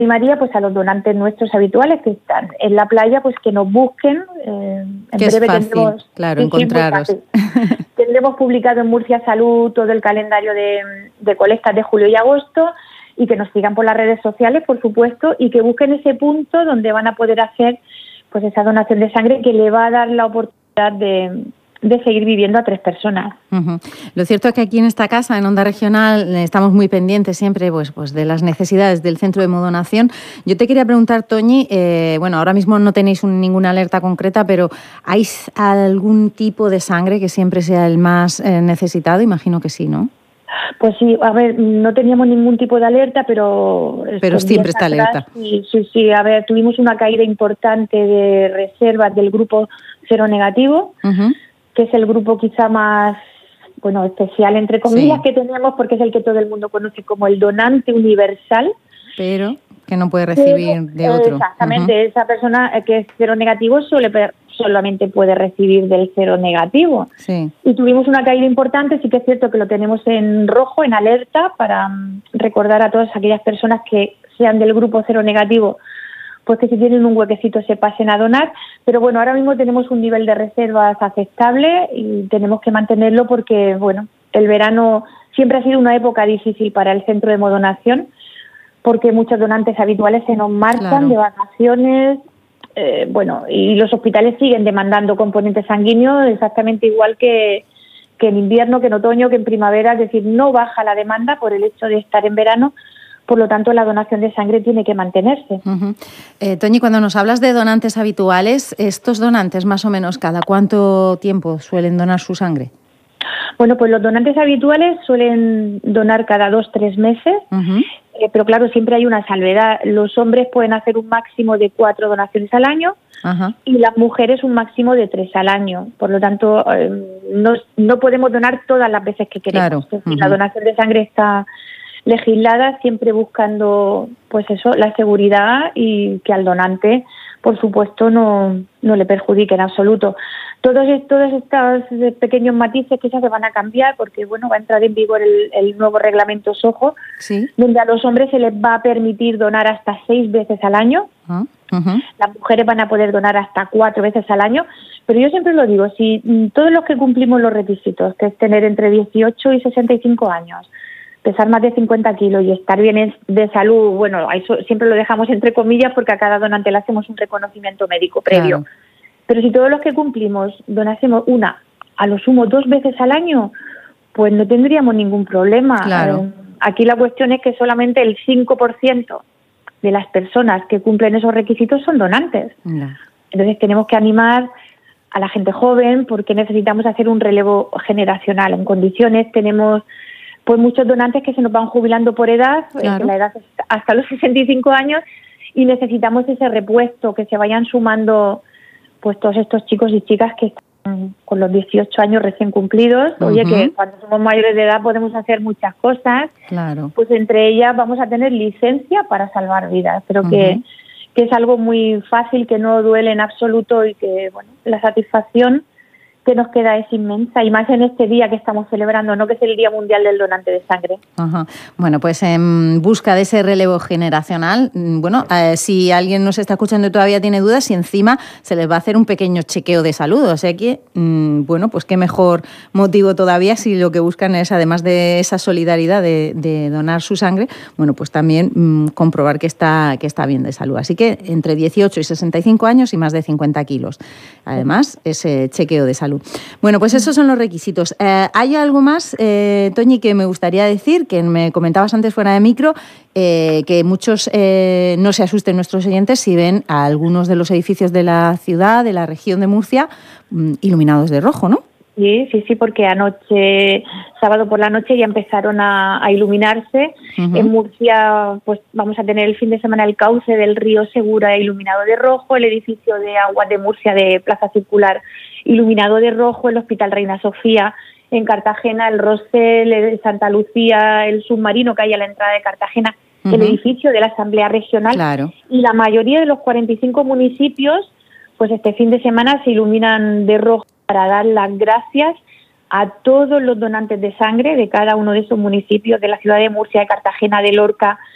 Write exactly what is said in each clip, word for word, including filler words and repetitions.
María, pues a los donantes nuestros habituales que están en la playa, pues que nos busquen. Eh, en que breve es fácil, tendremos, claro, sí, encontraros. Sí, tendremos publicado en Murcia Salud todo el calendario de, de colectas de julio y agosto, y que nos sigan por las redes sociales, por supuesto, y que busquen ese punto donde van a poder hacer pues esa donación de sangre que le va a dar la oportunidad de, de seguir viviendo a tres personas. Uh-huh. Lo cierto es que aquí en esta casa, en Onda Regional, estamos muy pendientes siempre pues, pues de las necesidades del centro de hemodonación. Yo te quería preguntar, Toñi, eh, bueno, ahora mismo no tenéis un, ninguna alerta concreta, pero ¿hay algún tipo de sangre que siempre sea el más eh, necesitado? Imagino que sí, ¿no? Pues sí, a ver, no teníamos ningún tipo de alerta, pero... Pero siempre está atrás, alerta. Sí, sí, sí, a ver, tuvimos una caída importante de reservas del grupo cero negativo, uh-huh. que es el grupo quizá más, bueno, especial, entre comillas, sí. que tenemos, porque es el que todo el mundo conoce como el donante universal. Pero que no puede recibir pero, de otro. Exactamente, uh-huh. esa persona que es cero negativo suele solamente puede recibir del cero negativo. Sí. Y tuvimos una caída importante, sí que es cierto que lo tenemos en rojo, en alerta, para um, recordar a todas aquellas personas que sean del grupo cero negativo, pues que si tienen un huequecito se pasen a donar. Pero bueno, ahora mismo tenemos un nivel de reservas aceptable y tenemos que mantenerlo porque, bueno, el verano siempre ha sido una época difícil para el centro de hemodonación, porque muchos donantes habituales se nos marchan claro. de vacaciones, eh, bueno, y los hospitales siguen demandando componentes sanguíneos exactamente igual que, que en invierno, que en otoño, que en primavera, es decir, no baja la demanda por el hecho de estar en verano, por lo tanto la donación de sangre tiene que mantenerse. Uh-huh. Eh, Toñi, cuando nos hablas de donantes habituales, ¿estos donantes más o menos cada cuánto tiempo suelen donar su sangre? Bueno, pues los donantes habituales suelen donar cada dos, tres meses, uh-huh. eh, pero claro, siempre hay una salvedad. Los hombres pueden hacer un máximo de cuatro donaciones al año uh-huh. y las mujeres un máximo de tres al año. Por lo tanto, eh, no, no podemos donar todas las veces que queremos. Claro. Es decir, uh-huh. la donación de sangre está legislada, siempre buscando pues eso, la seguridad y que al donante, por supuesto, no, no le perjudique en absoluto. Todos, todos estos pequeños matices que ya se van a cambiar porque bueno va a entrar en vigor el, el nuevo reglamento SOJO, ¿sí? donde a los hombres se les va a permitir donar hasta seis veces al año. Uh-huh. Uh-huh. Las mujeres van a poder donar hasta cuatro veces al año, pero yo siempre lo digo, si todos los que cumplimos los requisitos, que es tener entre dieciocho y sesenta y cinco años, pesar más de cincuenta kilos y estar bien de salud, bueno, eso siempre lo dejamos entre comillas porque a cada donante le hacemos un reconocimiento médico previo. Claro. Pero si todos los que cumplimos donásemos una, a lo sumo dos veces al año, pues no tendríamos ningún problema. Claro. Eh, aquí la cuestión es que solamente el cinco por ciento de las personas que cumplen esos requisitos son donantes. No. Entonces tenemos que animar a la gente joven porque necesitamos hacer un relevo generacional. En condiciones tenemos pues muchos donantes que se nos van jubilando por edad, claro. eh, la edad es hasta los sesenta y cinco años, y necesitamos ese repuesto, que se vayan sumando pues todos estos chicos y chicas que están con los dieciocho años recién cumplidos. Uh-huh. Oye, que cuando somos mayores de edad podemos hacer muchas cosas. Claro. Pues entre ellas vamos a tener licencia para salvar vidas. Pero uh-huh. que, que es algo muy fácil, que no duele en absoluto y que, bueno, la satisfacción que nos queda es inmensa, y más en este día que estamos celebrando, ¿no?, que es el Día Mundial del Donante de Sangre. Ajá. Bueno, pues en busca de ese relevo generacional, bueno, eh, si alguien nos está escuchando y todavía tiene dudas, si encima se les va a hacer un pequeño chequeo de salud, o sea que, mmm, bueno, pues qué mejor motivo todavía si lo que buscan es, además de esa solidaridad de, de donar su sangre, bueno, pues también mmm, comprobar que está, que está bien de salud. Así que entre dieciocho y sesenta y cinco años y más de cincuenta kilos. Además, ese chequeo de salud. Bueno, pues esos son los requisitos. Eh, ¿Hay algo más, eh, Toñi, que me gustaría decir, que me comentabas antes fuera de micro, eh, que muchos eh, no se asusten nuestros oyentes si ven a algunos de los edificios de la ciudad, de la región de Murcia, mmm, iluminados de rojo, ¿no? Sí, sí, sí, porque anoche, sábado por la noche, ya empezaron a, a iluminarse. Uh-huh. En Murcia, pues vamos a tener el fin de semana el cauce del río Segura iluminado de rojo, el edificio de Aguas de Murcia de Plaza Circular iluminado de rojo, el Hospital Reina Sofía en Cartagena, el Rosell, el Santa Lucía, el submarino que hay a la entrada de Cartagena, uh-huh. el edificio de la Asamblea Regional. Claro. Y la mayoría de los cuarenta y cinco municipios, pues este fin de semana se iluminan de rojo para dar las gracias a todos los donantes de sangre de cada uno de esos municipios, de la ciudad de Murcia, de Cartagena, de Lorca,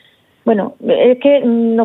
Bueno, es que no